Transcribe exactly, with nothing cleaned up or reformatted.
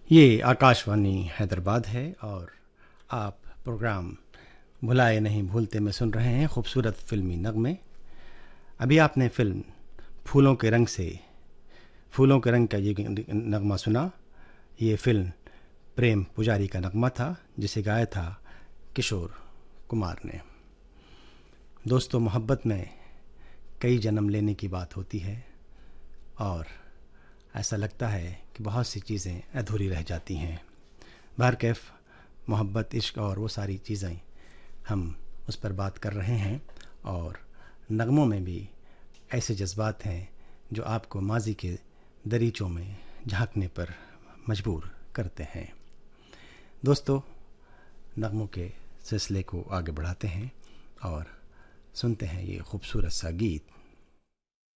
ये आकाशवाणी हैदराबाद है और आप प्रोग्राम भुलाए नहीं भूलते में सुन रहे हैं खूबसूरत फिल्मी नगमे। अभी आपने फिल्म फूलों के रंग से फूलों के रंग का ये नगमा सुना। ये फिल्म प्रेम पुजारी का नगमा था जिसे गाया था किशोर कुमार ने। दोस्तों, मोहब्बत में कई जन्म लेने की बात होती है और ऐसा लगता है कि बहुत सी चीज़ें अधूरी रह जाती हैं। बहरकैफ मोहब्बत, इश्क और वो सारी चीज़ें हम उस पर बात कर रहे हैं और नगमों में भी ऐसे जज्बात हैं जो आपको माजी के दरीचों में झांकने पर मजबूर करते हैं। दोस्तों, नगमों के सिलसिले को आगे बढ़ाते हैं और सुनते हैं ये खूबसूरत सा गीत